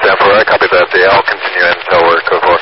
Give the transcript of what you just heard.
Denver, I copy that. I'll continue until we're code 4.